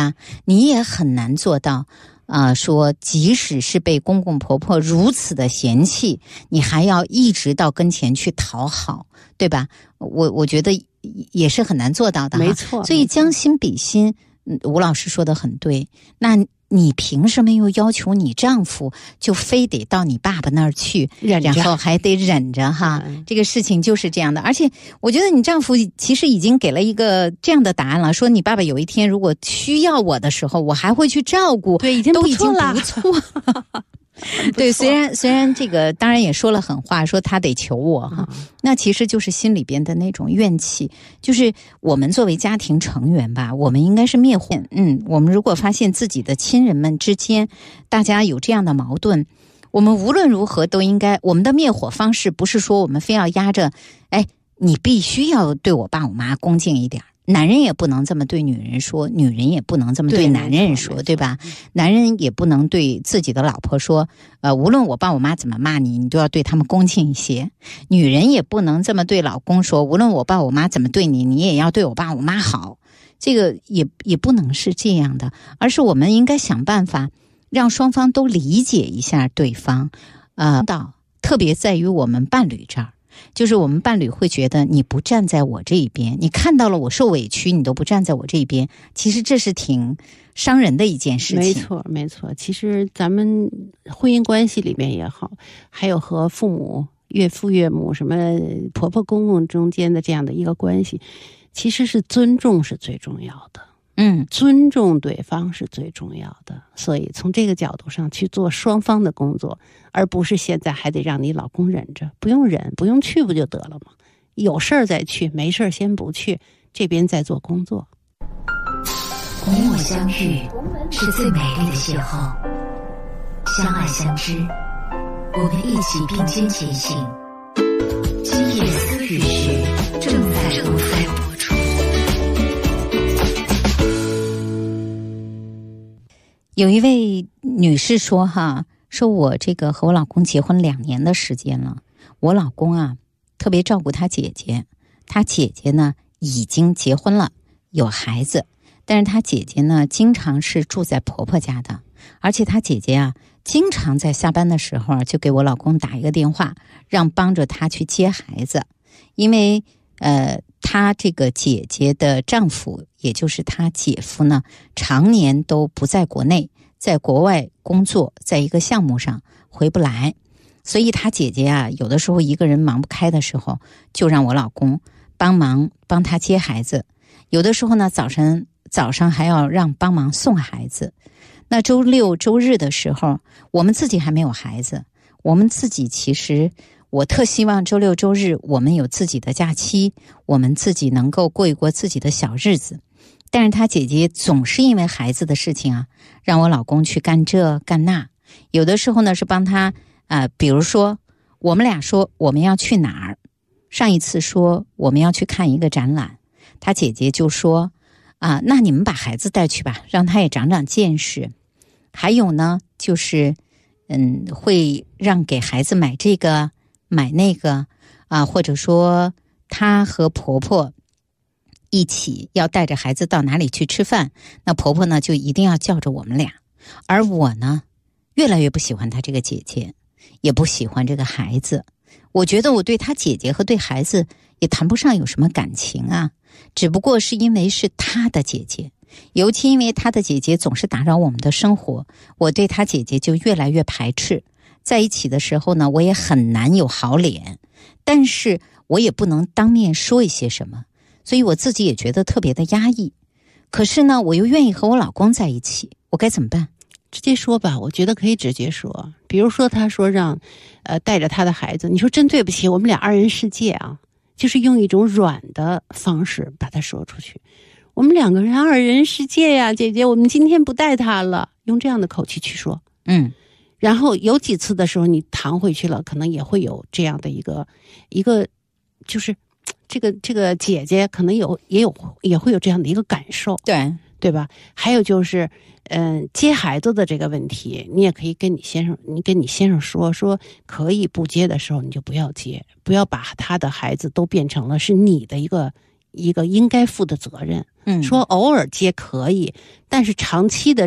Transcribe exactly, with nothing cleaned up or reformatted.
吧？你也很难做到啊、呃，说即使是被公公婆婆如此的嫌弃，你还要一直到跟前去讨好，对吧？我我觉得也是很难做到的哈。 没错， 所以将心比心，吴老师说的很对。那你凭什么又要求你丈夫就非得到你爸爸那儿去，然后还得忍着哈？嗯、这个事情就是这样的。而且我觉得你丈夫其实已经给了一个这样的答案了，说你爸爸有一天如果需要我的时候，我还会去照顾， 对，已经不错了， 都已经不错。对，虽然虽然这个当然也说了狠话，说他得求我哈、嗯，那其实就是心里边的那种怨气。就是我们作为家庭成员吧，我们应该是灭火。嗯，我们如果发现自己的亲人们之间大家有这样的矛盾，我们无论如何都应该，我们的灭火方式不是说我们非要压着，哎，你必须要对我爸我妈恭敬一点。男人也不能这么对女人说，女人也不能这么对男人说， 对, 对吧？男人也不能对自己的老婆说，呃，无论我爸我妈怎么骂你，你都要对他们恭敬一些。女人也不能这么对老公说，无论我爸我妈怎么对你，你也要对我爸我妈好。这个也也不能是这样的，而是我们应该想办法让双方都理解一下对方。呃，到特别在于我们伴侣这儿。就是我们伴侣会觉得你不站在我这一边，你看到了我受委屈，你都不站在我这一边，其实这是挺伤人的一件事情。 没错没错，其实咱们婚姻关系里面也好，还有和父母、岳父岳母、什么婆婆公公中间的这样的一个关系，其实是尊重是最重要的。 嗯， 尊重对方是最重要的，所以从这个角度上去做双方的工作，而不是现在还得让你老公忍着，不用忍，不用去不就得了吗？有事儿再去，没事儿先不去，这边在做工作。 你我相遇是最美丽的邂逅，相爱相知，我们一起并肩前行。今夜思雨时正在播出。 有一位女士说哈，说我这个和我老公结婚两年的时间了，我老公啊特别照顾他姐姐，他姐姐呢已经结婚了，有孩子，但是他姐姐呢经常是住在婆婆家的，而且他姐姐啊经常在下班的时候就给我老公打一个电话，让帮着他去接孩子，因为呃她这个姐姐的丈夫，也就是她姐夫呢，常年都不在国内，在国外工作，在一个项目上回不来，所以她姐姐啊，有的时候一个人忙不开的时候，就让我老公帮忙帮她接孩子，有的时候呢，早上早上还要让帮忙送孩子。那周六周日的时候，我们自己还没有孩子，我们自己其实。我特希望周六周日我们有自己的假期，我们自己能够过一过自己的小日子。但是他姐姐总是因为孩子的事情啊，让我老公去干这干那。有的时候呢是帮他呃，比如说我们俩说我们要去哪儿，上一次说我们要去看一个展览，他姐姐就说啊，那你们把孩子带去吧，让他也长长见识。还有呢就是嗯，会让给孩子买这个买那个啊，或者说她和婆婆一起要带着孩子到哪里去吃饭，那婆婆呢就一定要叫着我们俩。而我呢越来越不喜欢她这个姐姐，也不喜欢这个孩子，我觉得我对她姐姐和对孩子也谈不上有什么感情啊，只不过是因为是她的姐姐，尤其因为她的姐姐总是打扰我们的生活，我对她姐姐就越来越排斥。在一起的时候呢，我也很难有好脸，但是我也不能当面说一些什么，所以我自己也觉得特别的压抑。可是呢，我又愿意和我老公在一起，我该怎么办？ 直接说吧，我觉得可以直接说。比如说他说让呃带着他的孩子，你说真对不起，我们俩二人世界啊，就是用一种软的方式把它说出去。我们两个人二人世界呀，姐姐，我们今天不带他了，用这样的口气去说。 嗯。 然后有几次的时候你弹回去了，可能也会有这样的一个一个就是这个这个姐姐可能有也有也会有这样的一个感受， 对对吧？还有就是嗯、呃，接孩子的这个问题，你也可以跟你先生你跟你先生说说，可以不接的时候你就不要接，不要把他的孩子都变成了是你的一个一个应该负的责任。 嗯， 说偶尔接可以，但是长期的